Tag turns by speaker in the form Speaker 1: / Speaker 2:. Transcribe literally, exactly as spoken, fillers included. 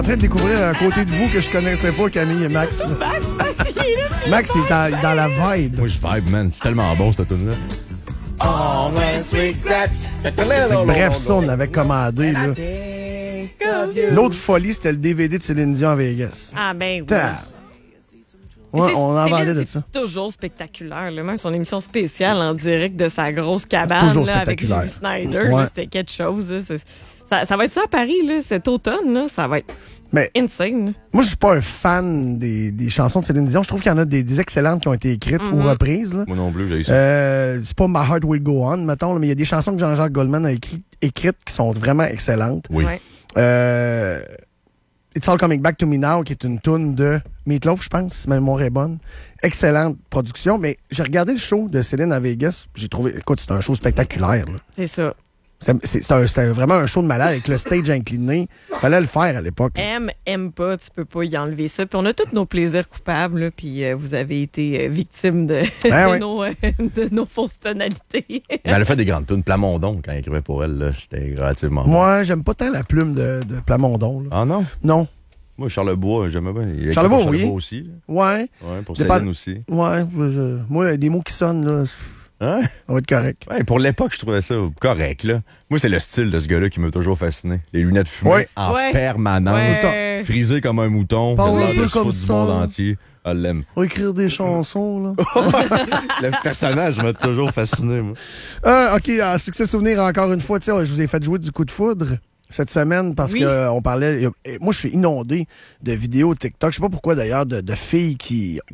Speaker 1: en train de découvrir un côté de vous que je connaissais pas, Camille et Max. Là.
Speaker 2: Max, Max, il est là.
Speaker 1: Max, il est dans, dans la vibe.
Speaker 3: Moi, je vibe, man. C'est tellement bon, cette tune-là.
Speaker 1: Bref, ça, on avait commandé. Là. L'autre folie, c'était le D V D de Céline Dion à Vegas.
Speaker 2: Ah, ben oui.
Speaker 1: Tab. Ouais, on en vendait de ça.
Speaker 2: C'est toujours spectaculaire. Là. Même son émission spéciale en direct de sa grosse cabane
Speaker 1: Toujours
Speaker 2: là, avec
Speaker 1: spectaculaire.
Speaker 2: Julie Snyder.
Speaker 1: Ouais.
Speaker 2: là, C'était quelque chose. Là. C'est- Ça, ça va être ça à Paris là, cet automne. Là. Ça va être
Speaker 1: Mais
Speaker 2: insane.
Speaker 1: moi, je suis pas un fan des, des chansons de Céline Dion. Je trouve qu'il y en a des, des excellentes qui ont été écrites ou reprises. Là.
Speaker 3: Moi non plus, j'ai eu ça.
Speaker 1: Euh, c'est pas My Heart Will Go On, mettons, là, mais il y a des chansons que Jean-Jacques Goldman a écrit, écrites qui sont vraiment excellentes.
Speaker 3: Oui.
Speaker 2: Ouais.
Speaker 1: Euh, It's All Coming Back to Me Now, qui est une toune de Meatloaf, je pense, si ma mémoire est bonne. Excellente production, mais j'ai regardé le show de Céline à Vegas. J'ai trouvé, écoute, c'est un show spectaculaire. là.
Speaker 2: C'est ça.
Speaker 1: C'est, c'est, c'est un- c'était vraiment un show de malade avec le stage incliné. Fallait le faire à l'époque. là.
Speaker 2: Aime, aime pas, tu peux pas y enlever ça. Puis on a tous nos plaisirs coupables, là, puis euh, vous avez été euh, victime de,
Speaker 1: Ah
Speaker 2: de,
Speaker 1: oui.
Speaker 2: nos, euh, de nos fausses tonalités.
Speaker 3: Mais elle a fait des grandes tunes. Plamondon, quand elle écrivait pour elle, là, c'était relativement bon.
Speaker 1: Moi, j'aime pas tant la plume de, de Plamondon. là.
Speaker 3: Ah non?
Speaker 1: Non.
Speaker 3: Moi, Charlebois, j'aimais bien. Il a écrit
Speaker 1: Charlebois,
Speaker 3: pour
Speaker 1: oui.
Speaker 3: Charlebois aussi. là.
Speaker 1: Ouais.
Speaker 3: Ouais, pour
Speaker 1: C'est
Speaker 3: Céline
Speaker 1: pas-
Speaker 3: aussi.
Speaker 1: Ouais. je- je- moi, des mots qui sonnent, là,
Speaker 3: Hein?
Speaker 1: ça va être correct.
Speaker 3: Ouais, pour l'époque, je trouvais ça correct, là. Moi, c'est le style de ce gars-là qui m'a toujours fasciné. Les lunettes fumées
Speaker 1: Ouais.
Speaker 3: en
Speaker 2: Ouais.
Speaker 3: permanence.
Speaker 2: Ouais.
Speaker 3: Frisé comme un mouton.
Speaker 1: Parle
Speaker 3: il a
Speaker 1: un
Speaker 3: l'air
Speaker 1: peu
Speaker 3: de se
Speaker 1: comme
Speaker 3: foutre du
Speaker 1: ça.
Speaker 3: monde entier. Elle l'aime.
Speaker 1: On va écrire des chansons, là.
Speaker 3: Le personnage m'a toujours fasciné, moi.
Speaker 1: Ah, OK, à succès souvenir, encore une fois, tu sais, je vous ai fait jouer du coup de foudre cette semaine parce
Speaker 2: Oui.
Speaker 1: que euh, on parlait. et Moi, je suis inondé de vidéos TikTok. Je sais pas pourquoi d'ailleurs, de, de filles qui,